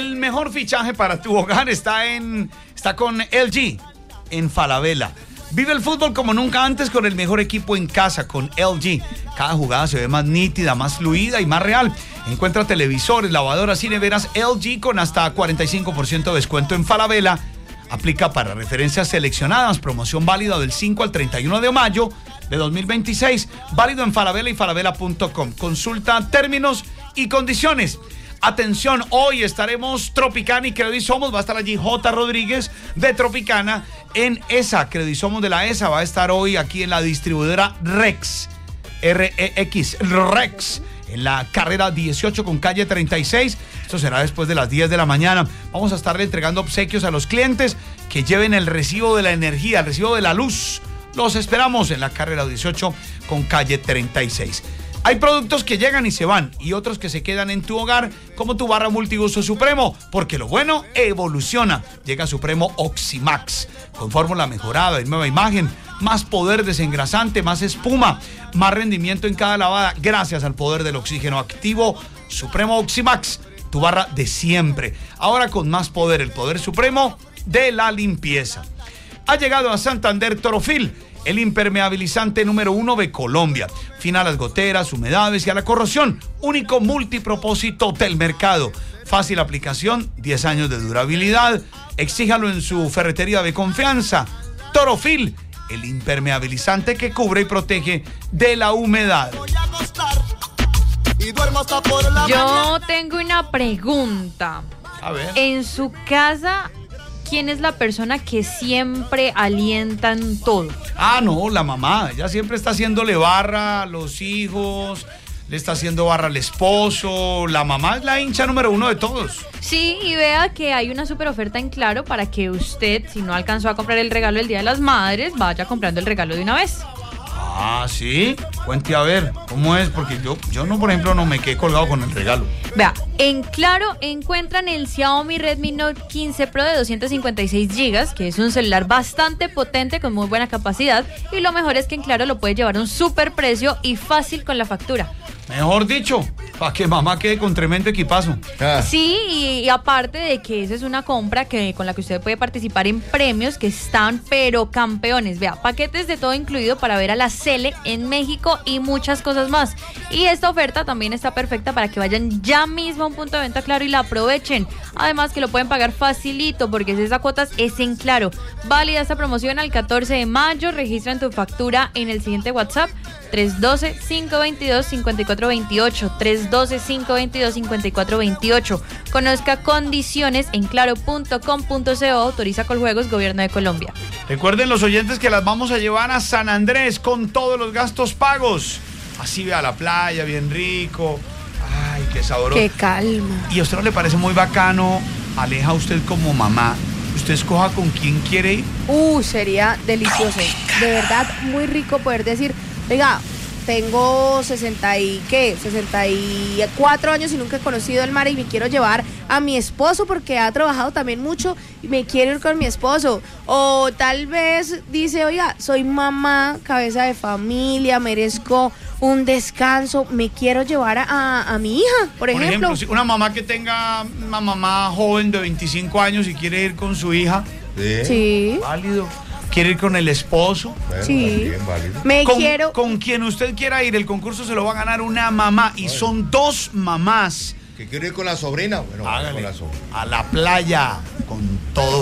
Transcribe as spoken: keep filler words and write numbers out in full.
El mejor fichaje para tu hogar está, en, está con L G en Falabella. Vive el fútbol como nunca antes con el mejor equipo en casa, con L G. Cada jugada se ve más nítida, más fluida y más real. Encuentra televisores, lavadoras y neveras L G con hasta cuarenta y cinco por ciento de descuento en Falabella. Aplica para referencias seleccionadas. Promoción válida del cinco al treinta y uno de mayo de dos mil veintiséis. Válido en Falabella y falabella punto com. Consulta términos y condiciones. Atención, hoy estaremos Tropicana y Credisomos. Va a estar allí J. Rodríguez de Tropicana en E S A. Credisomos de la E S A va a estar hoy aquí en la distribuidora Rex. R E X, Rex. En la carrera dieciocho con calle treinta y seis. Esto será después de las diez de la mañana. Vamos a estarle entregando obsequios a los clientes que lleven el recibo de la energía, el recibo de la luz. Los esperamos en la carrera dieciocho con calle treinta y seis. Hay productos que llegan y se van y otros que se quedan en tu hogar, como tu barra multiuso Supremo, porque lo bueno evoluciona. Llega Supremo Oximax, con fórmula mejorada y nueva imagen, más poder desengrasante, más espuma, más rendimiento en cada lavada, gracias al poder del oxígeno activo. Supremo Oximax, tu barra de siempre, ahora con más poder, el poder supremo de la limpieza. Ha llegado a Santander Torofil, el impermeabilizante número uno de Colombia. Fina a las goteras, humedades y a la corrosión. Único multipropósito del mercado. Fácil aplicación, diez años de durabilidad. Exíjalo en su ferretería de confianza. Torofil, el impermeabilizante que cubre y protege de la humedad. Yo tengo una pregunta. A ver. En su casa, ¿quién es la persona que siempre alienta en todo? Ah, no, la mamá. Ella siempre está haciéndole barra a los hijos, le está haciendo barra al esposo. La mamá es la hincha número uno de todos. Sí, y vea que hay una super oferta en Claro para que usted, si no alcanzó a comprar el regalo el Día de las Madres, vaya comprando el regalo de una vez. Ah, ¿sí? Cuente a ver, ¿cómo es? Porque yo, yo no, por ejemplo, no me quedé colgado con el regalo. Vea, en Claro encuentran el Xiaomi Redmi Note quince Pro de doscientos cincuenta y seis gigas, que es un celular bastante potente con muy buena capacidad, y lo mejor es que en Claro lo puede llevar a un super precio y fácil con la factura. Mejor dicho, para que mamá quede con tremendo equipazo. Ah. Sí, y, y aparte de que esa es una compra que con la que usted puede participar en premios que están pero campeones. Vea, paquetes de todo incluido para ver a la Cele en México y muchas cosas más. Y esta oferta también está perfecta para que vayan ya mismo a un punto de venta Claro y la aprovechen. Además que lo pueden pagar facilito porque si esa cuotas es en Claro. Válida esta promoción al catorce de mayo. Registran tu factura en el siguiente WhatsApp: tres uno dos, cinco dos dos, cinco cuatro dos ocho, tres uno dos, cinco dos dos, cinco cuatro dos ocho. Conozca condiciones en claro punto com punto co. Autoriza Coljuegos, Gobierno de Colombia. Recuerden los oyentes que las vamos a llevar a San Andrés con todos los gastos pagos. Así ve a la playa, bien rico. Ay, qué sabroso. Qué calma. ¿Y a usted no le parece muy bacano, Aleja, usted como mamá, usted escoja con quién quiere ir? Uh, sería delicioso. De verdad, muy rico poder decir, oiga, tengo sesenta y ¿qué? sesenta y cuatro años y nunca he conocido el mar y me quiero llevar a mi esposo porque ha trabajado también mucho y me quiero ir con mi esposo. O tal vez dice, oiga, soy mamá, cabeza de familia, merezco un descanso, me quiero llevar a, a mi hija, por ejemplo. Por ejemplo, si una mamá que tenga una mamá joven de veinticinco años y quiere ir con su hija. Sí. Sí. Válido. ¿Quiere ir con el esposo? Bueno, sí. Válido. Me con, quiero... Con quien usted quiera ir, el concurso se lo va a ganar una mamá. Y bueno, son dos mamás. ¿Que quiere ir con la sobrina? Bueno, hágale, con la sobrina. A la playa, con todo.